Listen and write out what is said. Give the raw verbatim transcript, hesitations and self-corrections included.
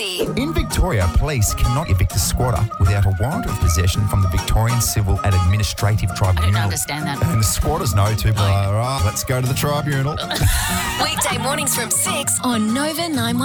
Massey. In Victoria, police cannot evict a squatter without a warrant of possession from the Victorian Civil and Administrative Tribunal. I don't understand that. And the squatters know too, but all right, let's go to the tribunal. Weekday mornings from six On Nova nine.